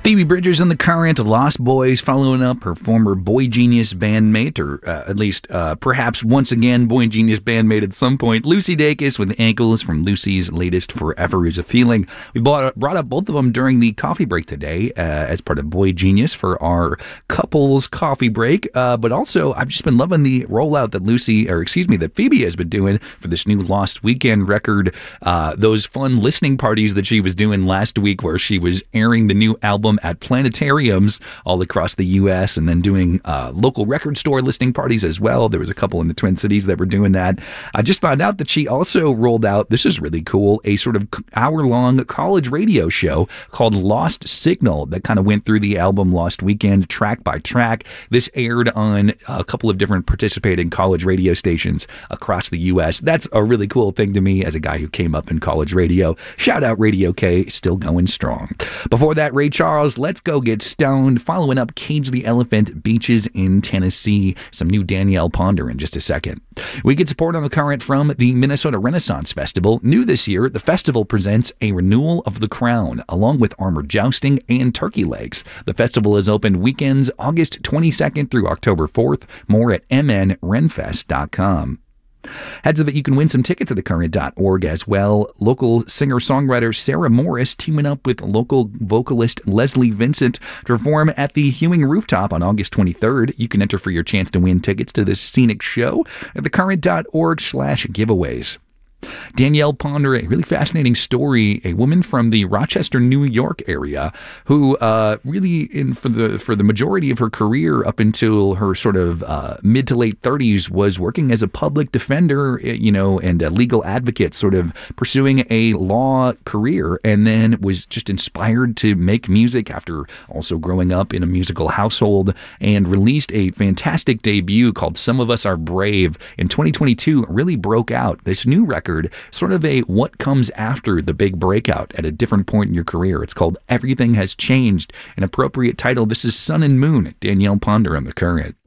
Phoebe Bridgers on The Current, Lost Boys, following up her former Boy Genius bandmate, or at least perhaps once again Boy Genius bandmate at some point, Lucy Dacus with Ankles from Lucy's latest Forever Is a Feeling. We brought up both of them during the coffee break today as part of Boy Genius for our couples coffee break, but also I've just been loving the rollout that Phoebe has been doing for this new Lost Weekend record, those fun listening parties that she was doing last week where she was airing the new album at planetariums all across the U.S. and then doing local record store listening parties as well. There was a couple in the Twin Cities that were doing that. I just found out that she also rolled out, this is really cool, a sort of hour-long college radio show called Lost Signal that kind of went through the album Lost Weekend track by track. This aired on a couple of different participating college radio stations across the U.S. That's a really cool thing to me as a guy who came up in college radio. Shout out Radio K, still going strong. Before that, Ray Charles, Let's Go Get Stoned, following up Cage the Elephant, Beaches in Tennessee. Some new Danielle Ponder in just a second. We get support on The Current from the Minnesota Renaissance Festival. New this year, the festival presents a renewal of The Crown, along with armored jousting and turkey legs. The festival is open weekends August 22nd through October 4th. More at mnrenfest.com. Head so that you can win some tickets at thecurrent.org as well. Local singer-songwriter Sarah Morris teaming up with local vocalist Leslie Vincent to perform at the Hewing Rooftop on August 23rd. You can enter for your chance to win tickets to this scenic show at thecurrent.org/giveaways. Danielle Ponder, a really fascinating story, a woman from the Rochester, New York area who for the majority of her career up until her sort of mid to late 30s was working as a public defender, and a legal advocate, sort of pursuing a law career, and then was just inspired to make music after also growing up in a musical household, and released a fantastic debut called Some of Us Are Brave in 2022. Really broke out. This new record, sort of a what comes after the big breakout at a different point in your career. It's called Everything Has Changed, an appropriate title. This is Sun and Moon, Danielle Ponder on The Current.